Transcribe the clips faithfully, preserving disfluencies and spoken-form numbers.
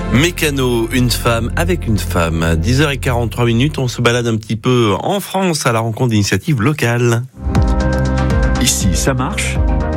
Mécano, une femme avec une femme. dix heures quarante-trois minutes, on se balade un petit peu en France à la rencontre d'initiatives locales. Ici, ça marche.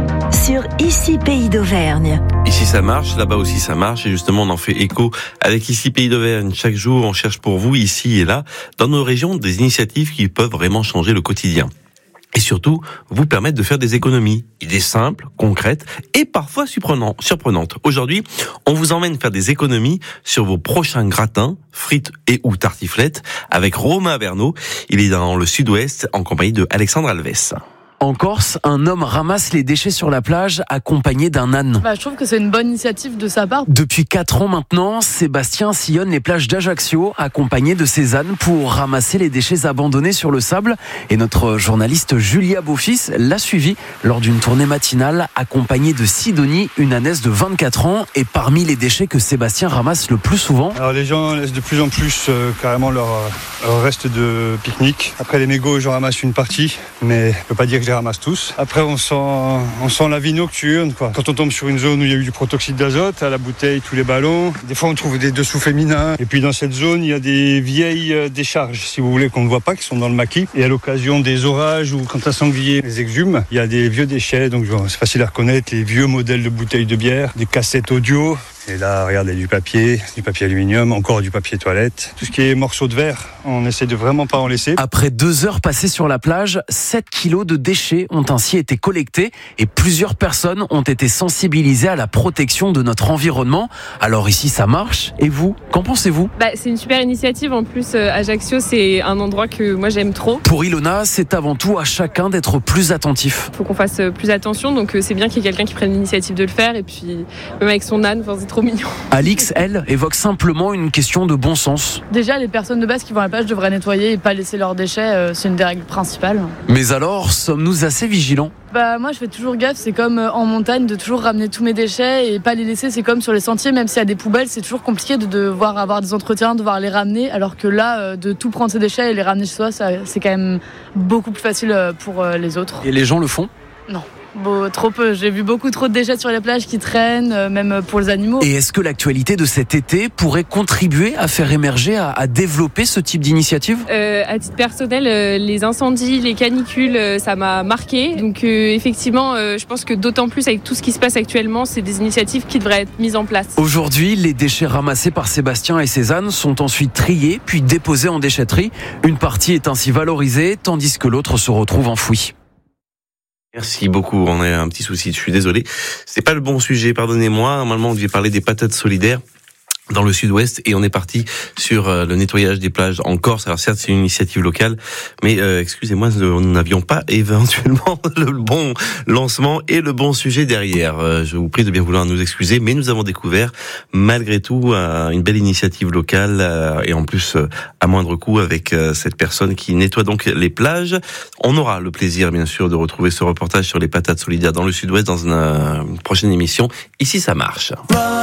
Sur Ici Pays d'Auvergne. Ici ça marche, là-bas aussi ça marche, et justement on en fait écho avec Ici Pays d'Auvergne. Chaque jour on cherche pour vous, ici et là, dans nos régions, des initiatives qui peuvent vraiment changer le quotidien. Et surtout, vous permettre de faire des économies. Idées simples, concrètes et parfois surprenantes. Aujourd'hui, on vous emmène faire des économies sur vos prochains gratins, frites et ou tartiflettes avec Romain Verneau. Il est dans le sud-ouest en compagnie de Alexandre Alves. En Corse, un homme ramasse les déchets sur la plage accompagné d'un âne. Bah, je trouve que c'est une bonne initiative de sa part. Depuis quatre ans maintenant, Sébastien sillonne les plages d'Ajaccio accompagné de ses ânes pour ramasser les déchets abandonnés sur le sable. Et notre journaliste Julia Beaufils l'a suivi lors d'une tournée matinale accompagnée de Sidonie, une ânesse de vingt-quatre ans. Et parmi les déchets que Sébastien ramasse le plus souvent... Alors les gens laissent de plus en plus euh, carrément leur, leur reste de pique-nique. Après les mégots, j'en ramasse une partie, mais je peux pas dire que j'ai ramasse tous. Après, on sent, on sent la vie nocturne, quoi. Quand on tombe sur une zone où il y a eu du protoxyde d'azote, à la bouteille, tous les ballons. Des fois, on trouve des dessous féminins. Et puis, dans cette zone, il y a des vieilles décharges, si vous voulez, qu'on ne voit pas, qui sont dans le maquis. Et à l'occasion des orages ou quand un sanglier les exhume, il y a des vieux déchets. Donc, c'est facile à reconnaître. Les vieux modèles de bouteilles de bière, des cassettes audio. Et là, regardez, du papier, du papier aluminium, encore du papier toilette. Tout ce qui est morceaux de verre, on essaie de vraiment pas en laisser. Après deux heures passées sur la plage, sept kilos de déchets ont ainsi été collectés et plusieurs personnes ont été sensibilisées à la protection de notre environnement. Alors ici, ça marche. Et vous, qu'en pensez-vous ? Bah, c'est une super initiative. En plus, euh, Ajaccio, c'est un endroit que moi j'aime trop. Pour Ilona, c'est avant tout à chacun d'être plus attentif. Il faut qu'on fasse plus attention, donc euh, c'est bien qu'il y ait quelqu'un qui prenne l'initiative de le faire. Et puis, même avec son âne, c'est trop mignon. Alix, elle, évoque simplement une question de bon sens. Déjà, les personnes de base qui vont à la plage devraient nettoyer et pas laisser leurs déchets. Euh, c'est une des règles principales. Mais alors, sommes-nous assez vigilants ? Bah moi je fais toujours gaffe, c'est comme en montagne de toujours ramener tous mes déchets et pas les laisser, c'est comme sur les sentiers, même s'il y a des poubelles, c'est toujours compliqué de devoir avoir des entretiens, de devoir les ramener, alors que là, de tout prendre ses déchets et les ramener chez soi, ça, c'est quand même beaucoup plus facile pour les autres. Et les gens le font ? Non. Bon, trop peu. J'ai vu beaucoup trop de déchets sur les plages qui traînent, même pour les animaux. Et est-ce que l'actualité de cet été pourrait contribuer à faire émerger, à, à développer ce type d'initiative ? euh, À titre personnel, euh, les incendies, les canicules, euh, ça m'a marqué. Donc euh, effectivement, euh, je pense que d'autant plus avec tout ce qui se passe actuellement, c'est des initiatives qui devraient être mises en place. Aujourd'hui, les déchets ramassés par Sébastien et ses ânes sont ensuite triés, puis déposés en déchetterie. Une partie est ainsi valorisée, tandis que l'autre se retrouve enfouie. Merci beaucoup. On a un petit souci. Je suis désolé. C'est pas le bon sujet. Pardonnez-moi. Normalement, on devait parler des patates solidaires dans le sud-ouest et on est parti sur le nettoyage des plages en Corse. Alors certes, c'est une initiative locale, mais euh, excusez-moi, nous n'avions pas éventuellement le bon lancement et le bon sujet derrière. Euh, je vous prie de bien vouloir nous excuser, mais nous avons découvert malgré tout euh, une belle initiative locale euh, et en plus euh, à moindre coût avec euh, cette personne qui nettoie donc les plages. On aura le plaisir bien sûr de retrouver ce reportage sur les patates solidaires dans le sud-ouest dans une, euh, une prochaine émission. Ici ça marche.